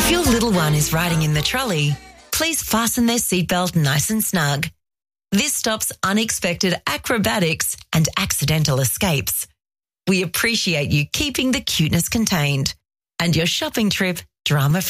If your little one is riding in the trolley, please fasten their seatbelt nice and snug. This stops unexpected acrobatics and accidental escapes. We appreciate you keeping the cuteness contained and your shopping trip drama-free.